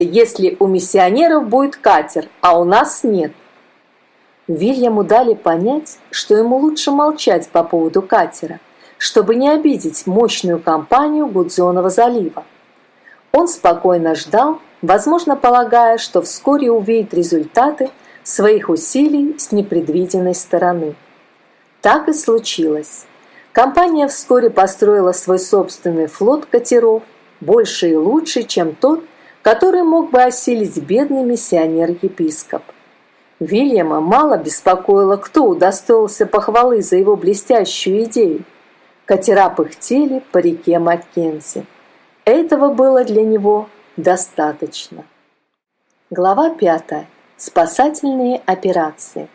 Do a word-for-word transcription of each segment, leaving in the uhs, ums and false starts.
если у миссионеров будет катер, а у нас нет». Вильяму дали понять, что ему лучше молчать по поводу катера, чтобы не обидеть мощную компанию Гудзонова залива. Он спокойно ждал, возможно, полагая, что вскоре увидит результаты своих усилий с непредвиденной стороны. Так и случилось. Компания вскоре построила свой собственный флот катеров, больше и лучше, чем тот, который мог бы осилить бедный миссионер-епископ. Вильяма мало беспокоило, кто удостоился похвалы за его блестящую идею. Катера пыхтели по реке Маккензи. Этого было для него достаточно. Глава пятая. Спасательные операции.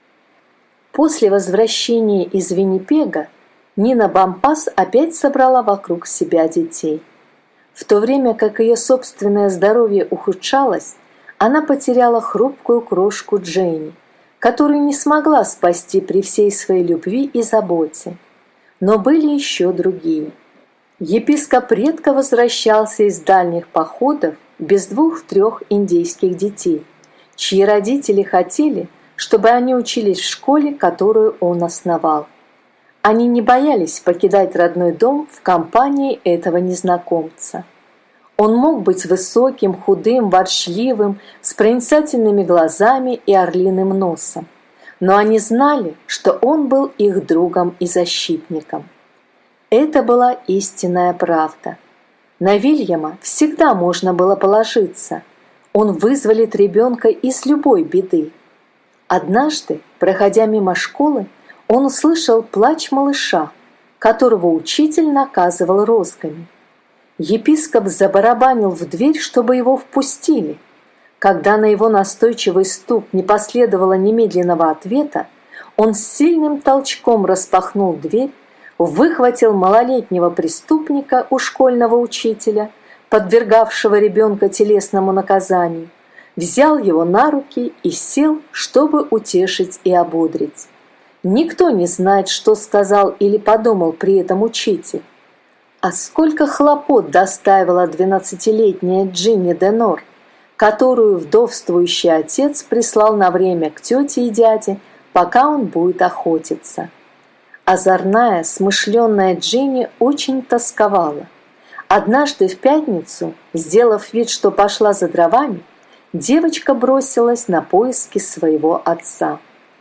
После возвращения из Виннипега Нина Бампас опять собрала вокруг себя детей. В то время как ее собственное здоровье ухудшалось, она потеряла хрупкую крошку Дженни, которую не смогла спасти при всей своей любви и заботе. Но были еще другие. Епископ редко возвращался из дальних походов без двух-трех индейских детей, чьи родители хотели, чтобы они учились в школе, которую он основал. Они не боялись покидать родной дом в компании этого незнакомца. Он мог быть высоким, худым, ворчливым, с проницательными глазами и орлиным носом, но они знали, что он был их другом и защитником. Это была истинная правда. На Вильяма всегда можно было положиться. Он вызволит ребенка из любой беды. Однажды, проходя мимо школы, он услышал плач малыша, которого учитель наказывал розгами. Епископ забарабанил в дверь, чтобы его впустили. Когда на его настойчивый стук не последовало немедленного ответа, он с сильным толчком распахнул дверь, выхватил малолетнего преступника у школьного учителя, подвергавшего ребенка телесному наказанию, взял его на руки и сел, чтобы утешить и ободрить. Никто не знает, что сказал или подумал при этом учитель. А сколько хлопот доставила двенадцатилетняя Джинни Денор, которую вдовствующий отец прислал на время к тете и дяде, пока он будет охотиться. Озорная, смышленная Джинни очень тосковала. Однажды в пятницу, сделав вид, что пошла за дровами, девочка бросилась на поиски своего отца.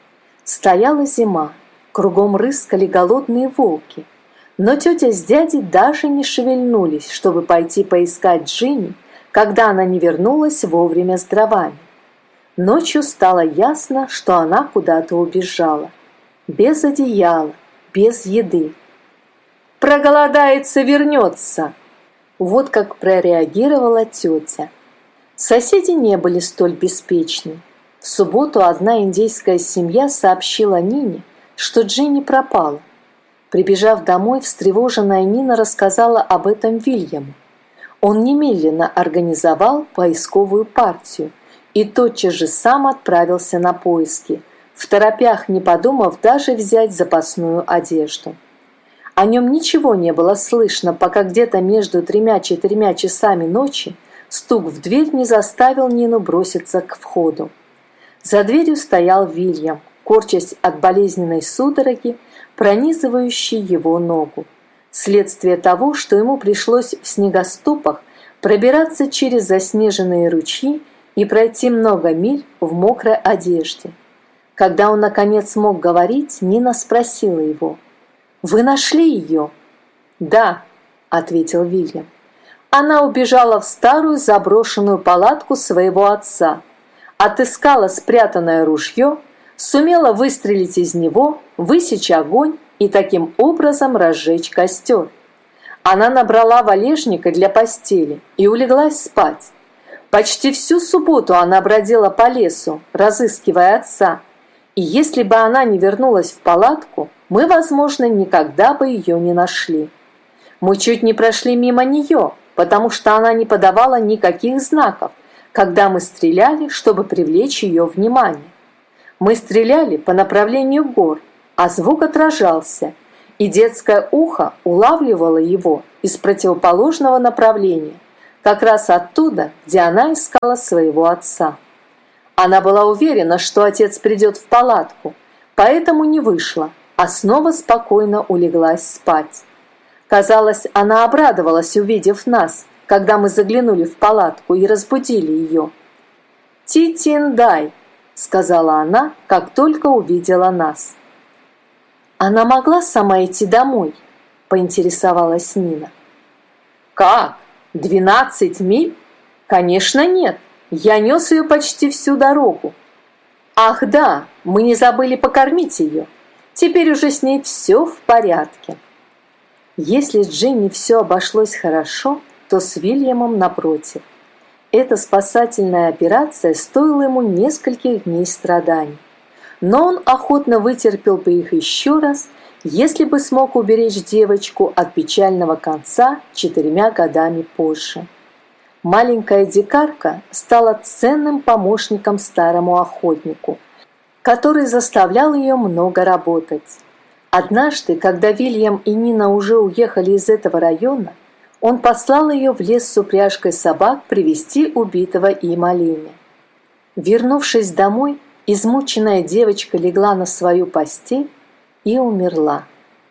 Стояла зима, кругом рыскали голодные волки, но тетя с дядей даже не шевельнулись, чтобы пойти поискать Джинни, когда она не вернулась вовремя с дровами. Ночью стало ясно, что она куда-то убежала. Без одеяла, без еды. «Проголодается, вернется!» Вот как прореагировала тетя. Соседи не были столь беспечны. В субботу одна индейская семья сообщила Нине, что Джинни пропала. Прибежав домой, встревоженная Нина рассказала об этом Вильяму. Он немедленно организовал поисковую партию и тотчас же сам отправился на поиски, второпях не подумав даже взять запасную одежду. О нем ничего не было слышно, пока где-то между тремя-четырьмя часами ночи стук в дверь не заставил Нину броситься к входу. За дверью стоял Вильям, корчась от болезненной судороги, пронизывающей его ногу. Следствие того, что ему пришлось в снегоступах пробираться через заснеженные ручьи и пройти много миль в мокрой одежде. Когда он наконец смог говорить, Нина спросила его: «Вы нашли ее?» «Да», — ответил Вильям. «Она убежала в старую заброшенную палатку своего отца, отыскала спрятанное ружье, сумела выстрелить из него, высечь огонь и таким образом разжечь костер. Она набрала валежника для постели и улеглась спать. Почти всю субботу она бродила по лесу, разыскивая отца, и если бы она не вернулась в палатку, мы, возможно, никогда бы ее не нашли. Мы чуть не прошли мимо нее, потому что она не подавала никаких знаков, когда мы стреляли, чтобы привлечь ее внимание. Мы стреляли по направлению гор, а звук отражался, и детское ухо улавливало его из противоположного направления, как раз оттуда, где она искала своего отца. Она была уверена, что отец придет в палатку, поэтому не вышла, а снова спокойно улеглась спать. Казалось, она обрадовалась, увидев нас, когда мы заглянули в палатку и разбудили ее. «Ти-тин-дай», — сказала она, как только увидела нас. «Она могла сама идти домой?» — поинтересовалась Нина. «Как? Двенадцать миль? Конечно, нет. Я нес ее почти всю дорогу. Ах да, мы не забыли покормить ее. Теперь уже с ней все в порядке». Если с Джинни все обошлось хорошо, то с Вильямом напротив. Эта спасательная операция стоила ему нескольких дней страданий. Но он охотно вытерпел бы их еще раз, если бы смог уберечь девочку от печального конца четырьмя годами позже. Маленькая дикарка стала ценным помощником старому охотнику, который заставлял ее много работать. Однажды, когда Вильям и Нина уже уехали из этого района, он послал ее в лес с упряжкой собак привести убитого им оленя. Вернувшись домой, измученная девочка легла на свою постель и умерла.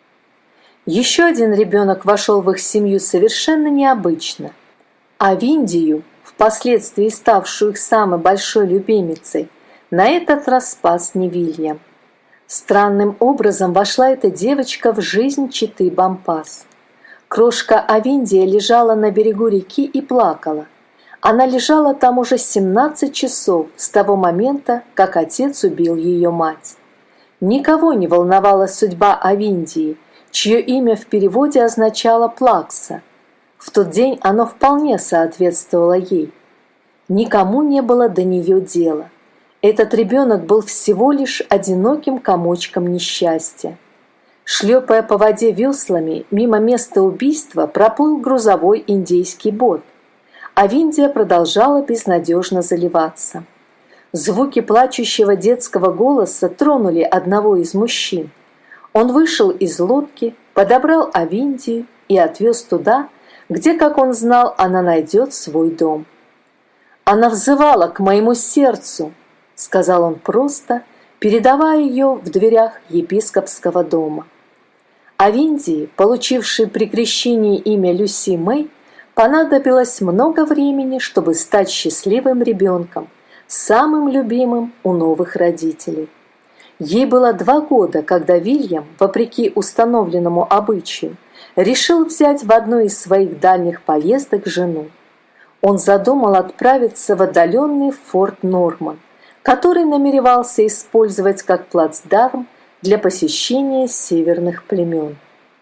Еще один ребенок вошел в их семью совершенно необычно, а Виндию, впоследствии ставшую их самой большой любимицей, на этот раз спас не Вильям. Странным образом вошла эта девочка в жизнь четы Бампас. Крошка Авиндия лежала на берегу реки и плакала. Она лежала там уже семнадцать часов с того момента, как отец убил ее мать. Никого не волновала судьба Авиндии, чье имя в переводе означало «плакса». В тот день оно вполне соответствовало ей. Никому не было до нее дела. Этот ребенок был всего лишь одиноким комочком несчастья. Шлепая по воде веслами, мимо места убийства проплыл грузовой индейский бот, а Виндия продолжала безнадежно заливаться. Звуки плачущего детского голоса тронули одного из мужчин. Он вышел из лодки, подобрал Авиндию и отвез туда, где, как он знал, она найдет свой дом. «Она взывала к моему сердцу», — сказал он просто, передавая ее в дверях епископского дома. Авиндии, получившей при крещении имя Люси Мэй, понадобилось много времени, чтобы стать счастливым ребенком, самым любимым у новых родителей. Ей было два года, когда Вильям, вопреки установленному обычаю, решил взять в одну из своих дальних поездок жену. Он задумал отправиться в отдаленный Форт Норман, который намеревался использовать как плацдарм для посещения северных племен.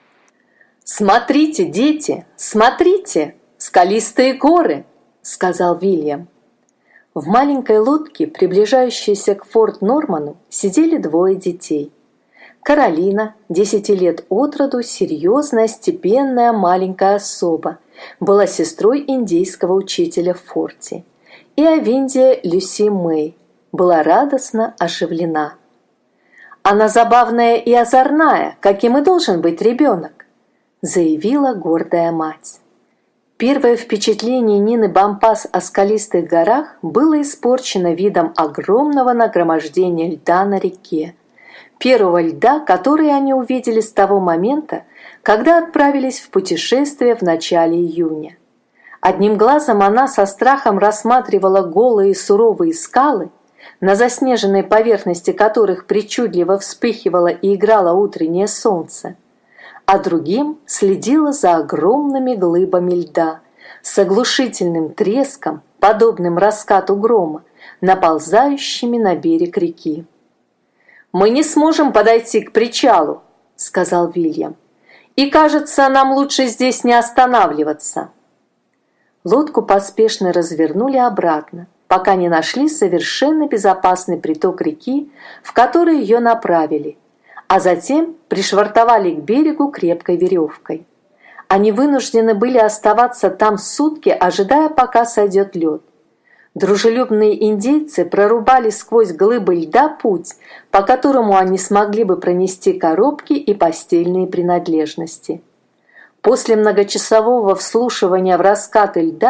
«Смотрите, дети, смотрите! Скалистые горы!» — сказал Вильям. В маленькой лодке, приближающейся к Форт Норману, сидели двое детей. Каролина, десяти лет от роду, серьезная, степенная маленькая особа, была сестрой индейского учителя в форте, и Авиндия Люси Мэй была радостно оживлена. «Она забавная и озорная, каким и должен быть ребенок», заявила гордая мать. Первое впечатление Нины Бампас о скалистых горах было испорчено видом огромного нагромождения льда на реке, первого льда, который они увидели с того момента, когда отправились в путешествие в начале июня. Одним глазом она со страхом рассматривала голые суровые скалы, на заснеженной поверхности которых причудливо вспыхивало и играло утреннее солнце, а другим следила за огромными глыбами льда с оглушительным треском, подобным раскату грома, наползающими на берег реки. «Мы не сможем подойти к причалу», — сказал Вильям, «и, кажется, нам лучше здесь не останавливаться». Лодку поспешно развернули обратно, пока не нашли совершенно безопасный приток реки, в который ее направили, а затем пришвартовали к берегу крепкой веревкой. Они вынуждены были оставаться там сутки, ожидая, пока сойдет лед. Дружелюбные индейцы прорубали сквозь глыбы льда путь, по которому они смогли бы пронести коробки и постельные принадлежности. После многочасового вслушивания в раскаты льда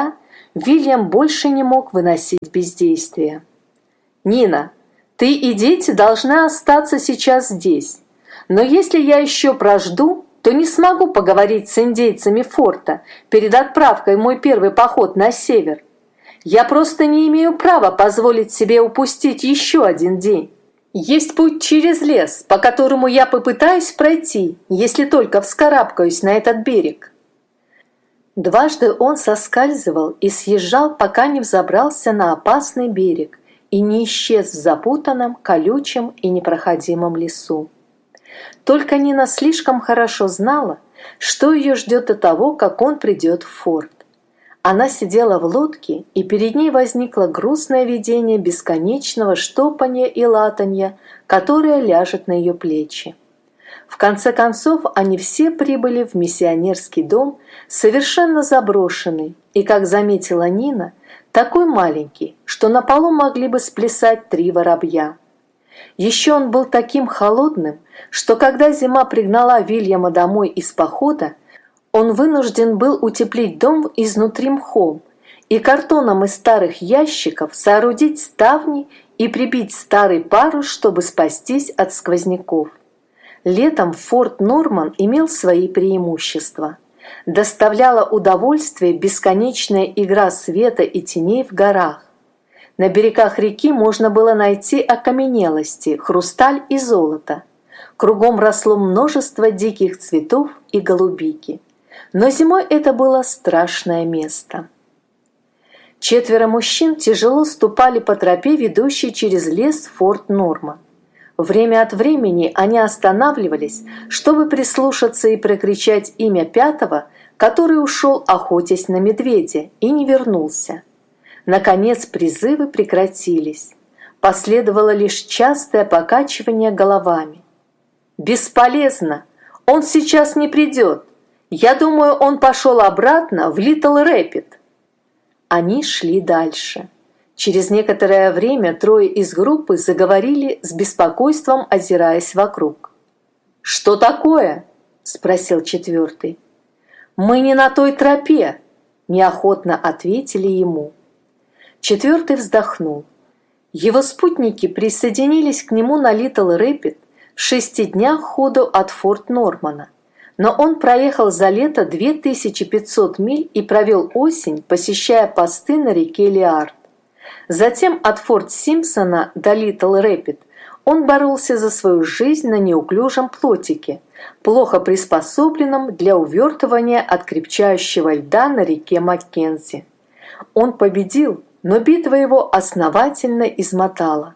Вильям больше не мог выносить бездействие. «Нина, ты и дети должны остаться сейчас здесь. Но если я еще прожду, то не смогу поговорить с индейцами форта перед отправкой в мой первый поход на север. Я просто не имею права позволить себе упустить еще один день. Есть путь через лес, по которому я попытаюсь пройти, если только вскарабкаюсь на этот берег». Дважды он соскальзывал и съезжал, пока не взобрался на опасный берег и не исчез в запутанном, колючем и непроходимом лесу. Только Нина слишком хорошо знала, что ее ждет до того, как он придет в форт. Она сидела в лодке, и перед ней возникло грустное видение бесконечного штопанья и латанья, которое ляжет на ее плечи. В конце концов, они все прибыли в миссионерский дом, совершенно заброшенный, и, как заметила Нина, такой маленький, что на полу могли бы сплясать три воробья. Еще он был таким холодным, что когда зима пригнала Вильяма домой из похода, он вынужден был утеплить дом изнутри мхом и картоном из старых ящиков соорудить ставни и прибить старый парус, чтобы спастись от сквозняков. Летом форт Норман имел свои преимущества. Доставляла удовольствие бесконечная игра света и теней в горах. На берегах реки можно было найти окаменелости, хрусталь и золото. Кругом росло множество диких цветов и голубики. Но зимой это было страшное место. Четверо мужчин тяжело ступали по тропе, ведущей через лес в форт Норман. Время от времени они останавливались, чтобы прислушаться и прокричать имя пятого, который ушел, охотясь на медведя, и не вернулся. Наконец призывы прекратились. Последовало лишь частое покачивание головами. «Бесполезно! Он сейчас не придет! Я думаю, он пошел обратно в Литл Рэпид». Они шли дальше. Через некоторое время трое из группы заговорили с беспокойством, озираясь вокруг. «Что такое?» – спросил четвертый. «Мы не на той тропе», – неохотно ответили ему. Четвертый вздохнул. Его спутники присоединились к нему на Литл Рэпид в шести днях ходу от форт Нормана, но он проехал за лето две тысячи пятьсот миль и провел осень, посещая посты на реке Лиард. Затем от форт Симпсона до Литл Рэпид он боролся за свою жизнь на неуклюжем плотике, плохо приспособленном для увертывания от крепчающего льда на реке Маккензи. Он победил, но битва его основательно измотала.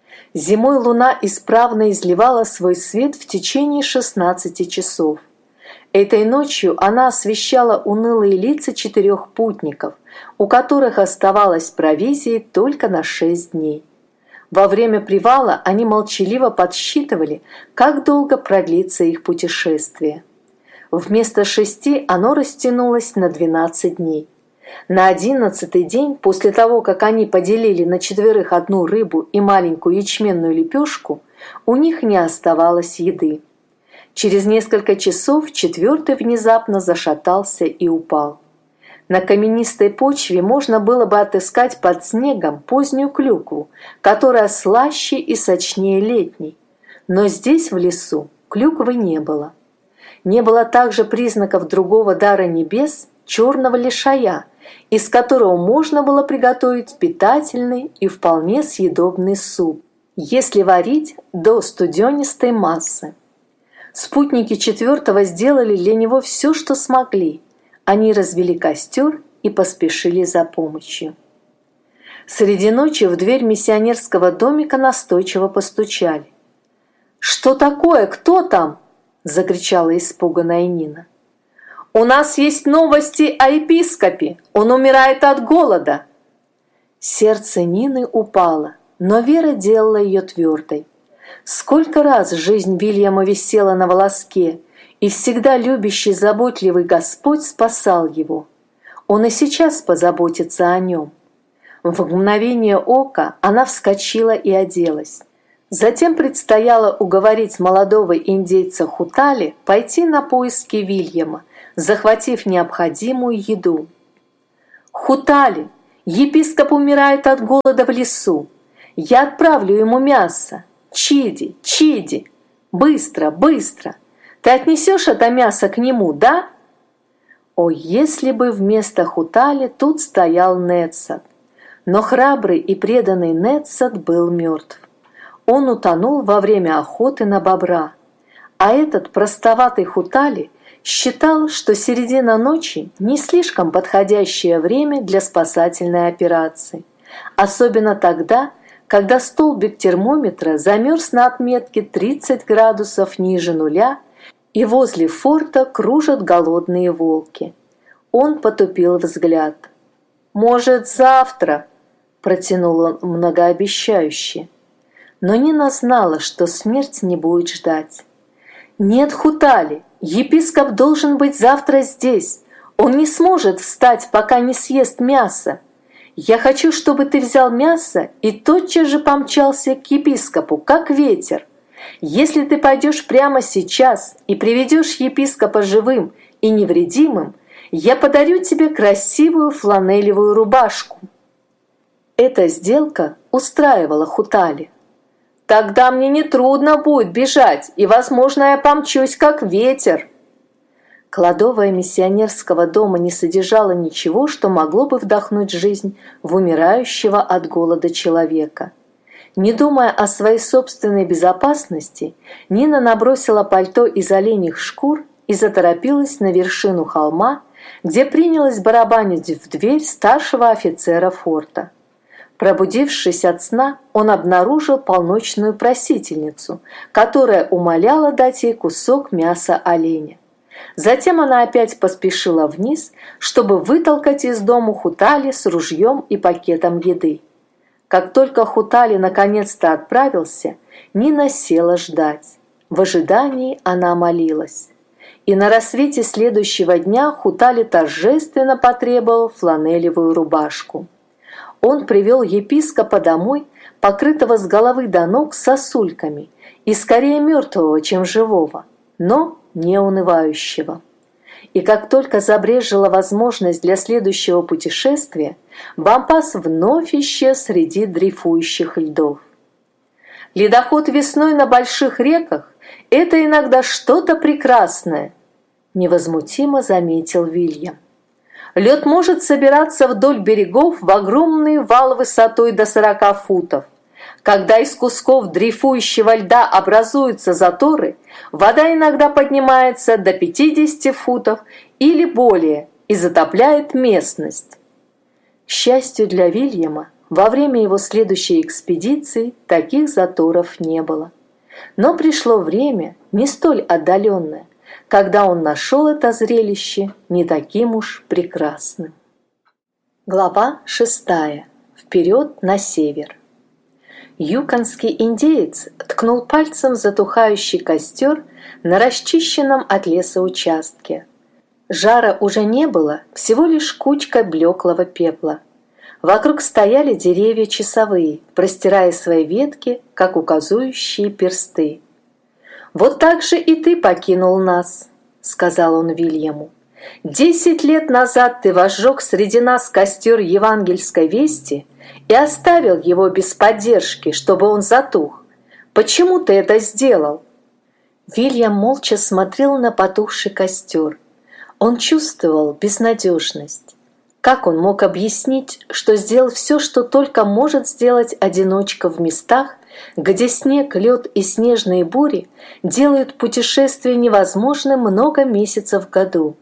Зимой луна исправно изливала свой свет в течение шестнадцати часов. Этой ночью она освещала унылые лица четырех путников, у которых оставалось провизии только на шесть дней. Во время привала они молчаливо подсчитывали, как долго продлится их путешествие. Вместо шести оно растянулось на двенадцать дней. На одиннадцатый день, после того, как они поделили на четверых одну рыбу и маленькую ячменную лепешку, у них не оставалось еды. Через несколько часов четвертый внезапно зашатался и упал. На каменистой почве можно было бы отыскать под снегом позднюю клюкву, которая слаще и сочнее летней. Но здесь, в лесу, клюквы не было. Не было также признаков другого дара небес, черного лишая, из которого можно было приготовить питательный и вполне съедобный суп, если варить до студенистой массы. Спутники четвертого сделали для него все, что смогли. Они развели костер и поспешили за помощью. Среди ночи в дверь миссионерского домика настойчиво постучали. «Что такое? Кто там?» – закричала испуганная Нина. «У нас есть новости о епископе! Он умирает от голода!» Сердце Нины упало, но вера делала ее твердой. Сколько раз жизнь Вильяма висела на волоске, и всегда любящий, заботливый Господь спасал его. Он и сейчас позаботится о нем. В мгновение ока она вскочила и оделась. Затем предстояло уговорить молодого индейца Хутали пойти на поиски Вильяма, захватив необходимую еду. «Хутали, епископ умирает от голода в лесу. Я отправлю ему мясо. Чиди, Чиди, быстро, быстро! Ты отнесешь это мясо к нему, да?» О, если бы вместо Хутали тут стоял Нетсат! Но храбрый и преданный Нетсат был мертв. Он утонул во время охоты на бобра. А этот простоватый Хутали считал, что середина ночи не слишком подходящее время для спасательной операции. Особенно тогда, когда столбик термометра замерз на отметке тридцать градусов ниже нуля, и возле форта кружат голодные волки. Он потупил взгляд. «Может, завтра?» – протянул он многообещающе. Но Нина знала, что смерть не будет ждать. «Нет, Хутали, епископ должен быть завтра здесь. Он не сможет встать, пока не съест мясо. Я хочу, чтобы ты взял мясо и тотчас же помчался к епископу, как ветер. Если ты пойдешь прямо сейчас и приведешь епископа живым и невредимым, я подарю тебе красивую фланелевую рубашку». Эта сделка устраивала Хутали. «Тогда мне нетрудно будет бежать, и, возможно, я помчусь, как ветер». Кладовая миссионерского дома не содержала ничего, что могло бы вдохнуть жизнь в умирающего от голода человека. Не думая о своей собственной безопасности, Нина набросила пальто из оленьих шкур и заторопилась на вершину холма, где принялась барабанить в дверь старшего офицера форта. Пробудившись от сна, он обнаружил полночную просительницу, которая умоляла дать ей кусок мяса оленя. Затем она опять поспешила вниз, чтобы вытолкать из дому Хутали с ружьем и пакетом еды. Как только Хутали наконец-то отправился, Нина села ждать. В ожидании она молилась. И на рассвете следующего дня Хутали торжественно потребовал фланелевую рубашку. Он привел епископа домой, покрытого с головы до ног сосульками, и скорее мертвого, чем живого, но не унывающего. И как только забрежила возможность для следующего путешествия, Бампас вновь исчез среди дрейфующих льдов. «Ледоход весной на больших реках – это иногда что-то прекрасное», – невозмутимо заметил Вильям. «Лед может собираться вдоль берегов в огромный вал высотой до сорока футов. Когда из кусков дрейфующего льда образуются заторы, вода иногда поднимается до пятидесяти футов или более и затопляет местность». К счастью для Вильяма, во время его следующей экспедиции таких заторов не было. Но пришло время, не столь отдаленное, когда он нашел это зрелище не таким уж прекрасным. Глава шестая. Вперед на север. Юконский индеец ткнул пальцем в затухающий костер на расчищенном от леса участке. Жара уже не было, всего лишь кучка блеклого пепла. Вокруг стояли деревья часовые, простирая свои ветки, как указующие персты. «Вот так же и ты покинул нас», — сказал он Вильяму. «Десять лет назад ты возжег среди нас костер евангельской вести и оставил его без поддержки, чтобы он затух. Почему ты это сделал?» Вильям молча смотрел на потухший костер. Он чувствовал безнадежность. Как он мог объяснить, что сделал все, что только может сделать одиночка в местах, где снег, лед и снежные бури делают путешествие невозможным много месяцев в году?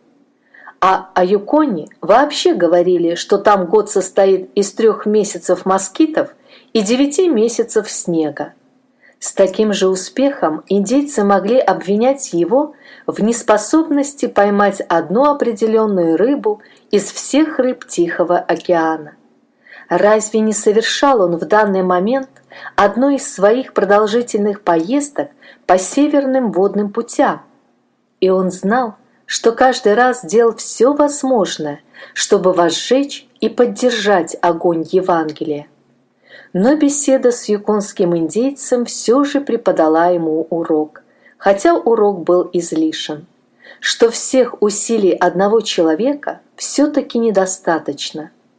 А о Юконе вообще говорили, что там год состоит из трех месяцев москитов и девяти месяцев снега. С таким же успехом индейцы могли обвинять его в неспособности поймать одну определенную рыбу из всех рыб Тихого океана. Разве не совершал он в данный момент одной из своих продолжительных поездок по северным водным путям? И он знал, что каждый раз делал все возможное, чтобы возжечь и поддержать огонь Евангелия. Но беседа с юконским индейцем все же преподала ему урок, хотя урок был излишен, что всех усилий одного человека все-таки недостаточно.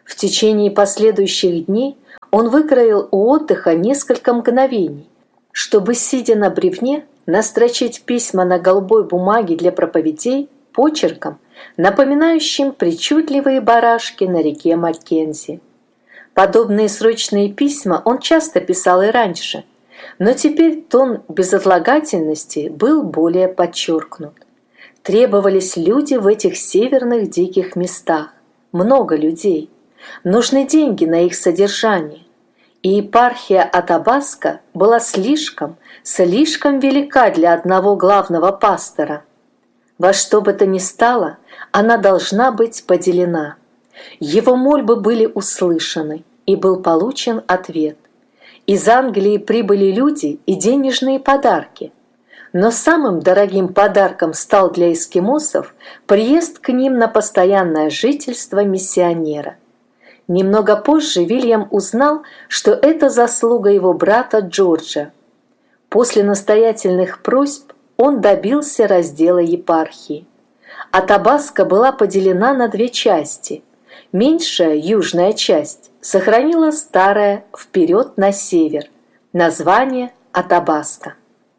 В течение последующих дней он выкроил у отдыха несколько мгновений, чтобы, сидя на бревне, настрочить письма на голубой бумаге для проповедей почерком, напоминающим причудливые барашки на реке Маккензи. Подобные срочные письма он часто писал и раньше, но теперь тон безотлагательности был более подчеркнут. Требовались люди в этих северных диких местах, много людей. Нужны деньги на их содержание. И епархия Атабаско была слишком, слишком велика для одного главного пастора. Во что бы то ни стало, она должна быть поделена. Его мольбы были услышаны, и был получен ответ. Из Англии прибыли люди и денежные подарки. Но самым дорогим подарком стал для эскимосов приезд к ним на постоянное жительство миссионера. Немного позже Вильям узнал, что это заслуга его брата Джорджа. После настоятельных просьб он добился раздела епархии. Атабаско была поделена на две части. Меньшая, южная часть, сохранила старое вперед на север, название Атабаско.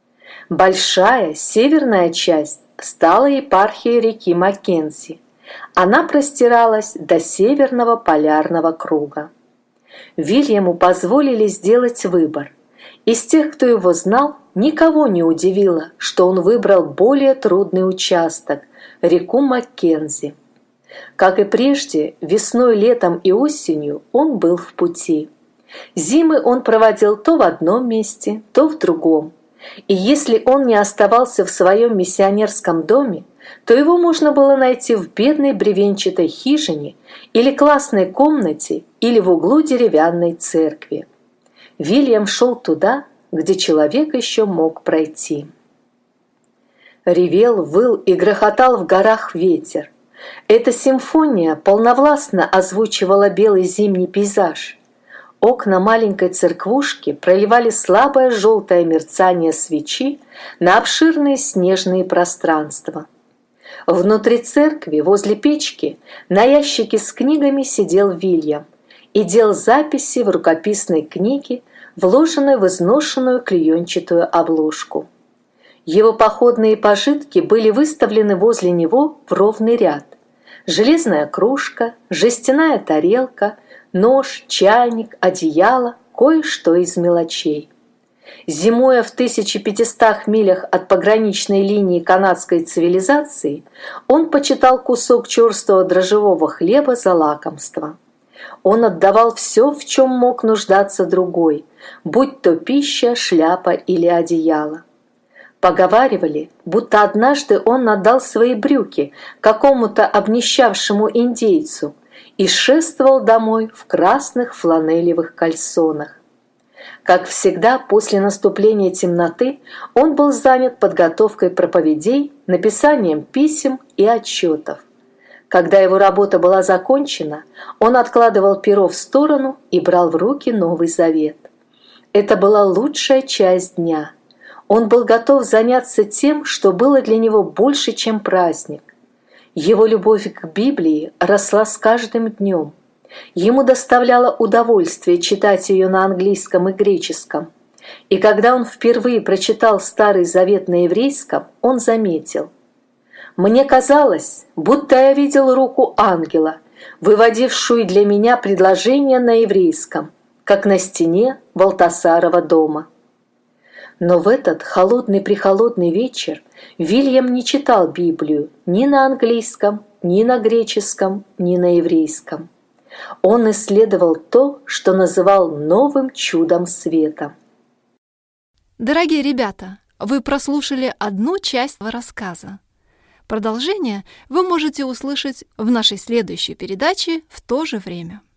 Большая, северная часть стала епархией реки Маккензи. Она простиралась до Северного полярного круга. Вильяму позволили сделать выбор. Из тех, кто его знал, никого не удивило, что он выбрал более трудный участок – реку Маккензи. Как и прежде, весной, летом и осенью он был в пути. Зимы он проводил то в одном месте, то в другом. И если он не оставался в своем миссионерском доме, то его можно было найти в бедной бревенчатой хижине или классной комнате или в углу деревянной церкви. Вильям шел туда, где человек еще мог пройти. Ревел, выл и грохотал в горах ветер. Эта симфония полновластно озвучивала белый зимний пейзаж. Окна маленькой церквушки проливали слабое желтое мерцание свечи на обширные снежные пространства. Внутри церкви, возле печки, на ящике с книгами сидел Вильям и делал записи в рукописной книге, вложенной в изношенную клеенчатую обложку. Его походные пожитки были выставлены возле него в ровный ряд. Железная кружка, жестяная тарелка, нож, чайник, одеяло, кое-что из мелочей. Зимуя в тысяче пятистах милях от пограничной линии канадской цивилизации, он почитал кусок черствого дрожжевого хлеба за лакомство. Он отдавал все, в чем мог нуждаться другой, будь то пища, шляпа или одеяло. Поговаривали, будто однажды он отдал свои брюки какому-то обнищавшему индейцу и шествовал домой в красных фланелевых кальсонах. Как всегда, после наступления темноты он был занят подготовкой проповедей, написанием писем и отчетов. Когда его работа была закончена, он откладывал перо в сторону и брал в руки Новый Завет. Это была лучшая часть дня. Он был готов заняться тем, что было для него больше, чем праздник. Его любовь к Библии росла с каждым днем. Ему доставляло удовольствие читать ее на английском и греческом. И когда он впервые прочитал Старый Завет на еврейском, он заметил: «Мне казалось, будто я видел руку ангела, выводившую для меня предложение на еврейском, как на стене Валтасарова дома». Но в этот холодный-прехолодный вечер Вильям не читал Библию ни на английском, ни на греческом, ни на еврейском. Он исследовал то, что называл новым чудом света. Дорогие ребята, вы прослушали одну часть рассказа. Продолжение вы можете услышать в нашей следующей передаче в то же время.